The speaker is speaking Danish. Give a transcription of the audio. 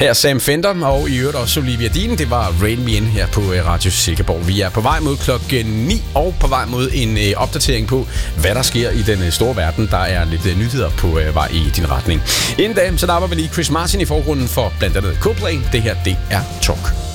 Her er Sam Fender, og i øvrigt også Olivia Dean. Det var Rain Me In her på Radio Sikkerborg. Vi er på vej mod klokken 9 og på vej mod en opdatering på, hvad der sker i den store verden. Der er lidt nyheder på vej i din retning. Inden da, så napper vi lige Chris Martin i forgrunden for blandt andet Coldplay. Det her, det er Talk.